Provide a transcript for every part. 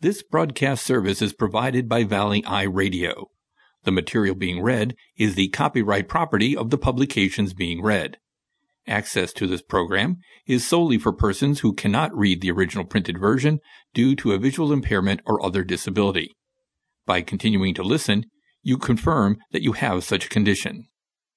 This broadcast service is provided by Valley Eye Radio. The material being read is the copyright property of the publications being read. Access to this program is solely for persons who cannot read the original printed version due to a visual impairment or other disability. By continuing to listen, you confirm that you have such a condition.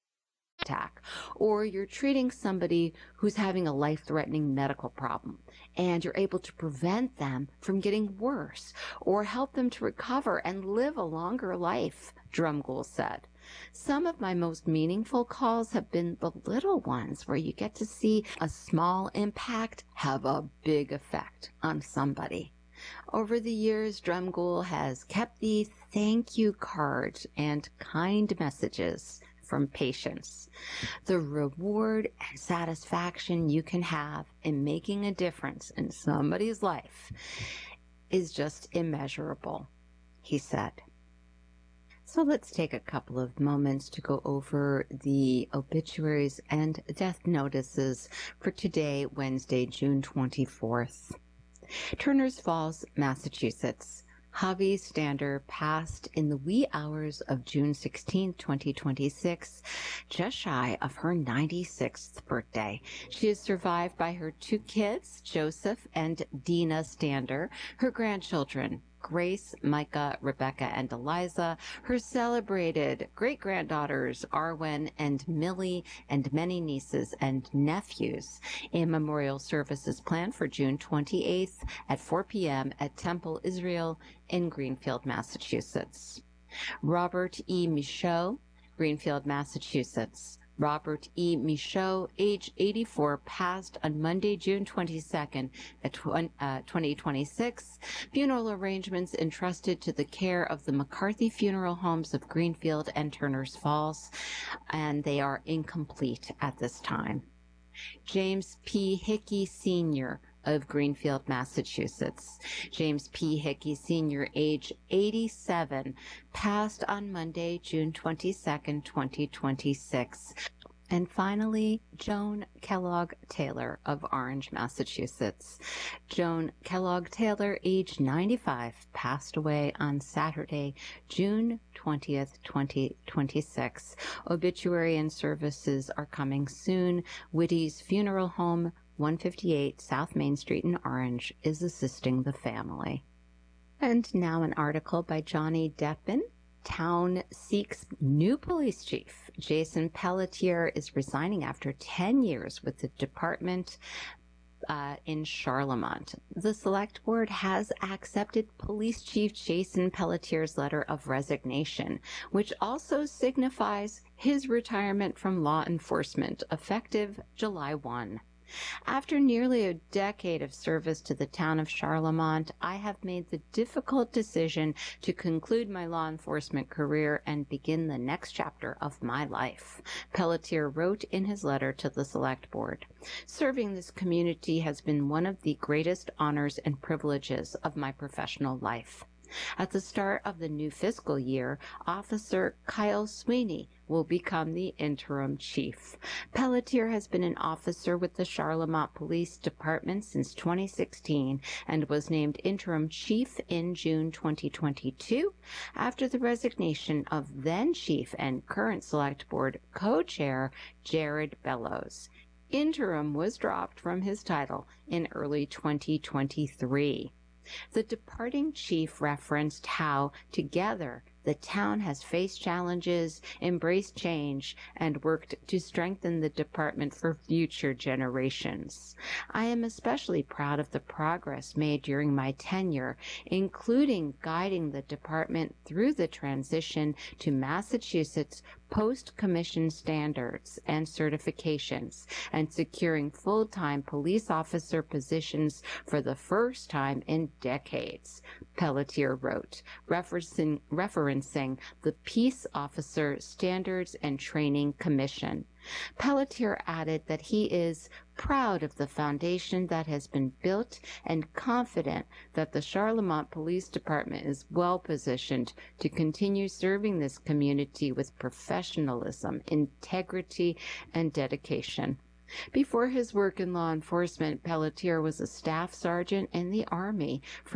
Or you're treating somebody who's having a life-threatening medical problem, and you're able to prevent them from getting worse or help them to recover and live a longer life, Drumgoole said. Some of my most meaningful calls have been the little ones where you get to see a small impact have a big effect on somebody. Over the years, Drumgoole has kept these thank you cards and kind messages from patients. The reward and satisfaction you can have in making a difference in somebody's life is just immeasurable, he said. So let's take a couple of moments to go over the obituaries and death notices for today, Wednesday, June 24th. Turners Falls, Massachusetts. Javi Stander passed in the wee hours of June 16, 2026, just shy of her 96th birthday. She is survived by her two kids, Joseph and Dina Stander, her grandchildren, Grace, Micah, Rebecca, and Eliza, her celebrated great-granddaughters, Arwen and Millie, and many nieces and nephews. A memorial service is planned for June 28th at 4 p.m. at Temple Israel in Greenfield, Massachusetts. Robert E. Michaud, Greenfield, Massachusetts. Robert E. Michaud, age 84, passed on Monday, June 22nd, 2026. Funeral arrangements entrusted to the care of the McCarthy Funeral Homes of Greenfield and Turners Falls, and they are incomplete at this time. James P. Hickey, Sr., of Greenfield, Massachusetts. James P. Hickey, Sr., age 87, passed on Monday, June 22nd, 2026. And finally, Joan Kellogg Taylor of Orange, Massachusetts. Joan Kellogg Taylor, age 95, passed away on Saturday, June 20th, 2026. Obituary and services are coming soon. Whitty's Funeral Home, 158 South Main Street in Orange, is assisting the family. And now an article by Johnny Deppin. Town seeks new police chief. Jason Pelletier is resigning after 10 years with the department in Charlemont. The select board has accepted Police Chief Jason Pelletier's letter of resignation, which also signifies his retirement from law enforcement, effective July 1. After nearly a decade of service to the town of Charlemont, I have made the difficult decision to conclude my law enforcement career and begin the next chapter of my life, Pelletier wrote in his letter to the select board. Serving this community has been one of the greatest honors and privileges of my professional life. At the start of the new fiscal year, Officer Kyle Sweeney will become the interim chief. Pelletier has been an officer with the Charlemont Police Department since 2016 and was named interim chief in June 2022 after the resignation of then chief and current select board co-chair Jared Bellows. Interim was dropped from his title in early 2023. The departing chief referenced how, together, the town has faced challenges, embraced change, and worked to strengthen the department for future generations. I am especially proud of the progress made during my tenure, including guiding the department through the transition to Massachusetts post-commission standards and certifications, and securing full-time police officer positions for the first time in decades, Pelletier wrote, referencing the Peace Officer Standards and Training Commission. Pelletier added that he is proud of the foundation that has been built and confident that the Charlemont Police Department is well positioned to continue serving this community with professionalism, integrity, and dedication. Before his work in law enforcement, Pelletier was a staff sergeant in the Army from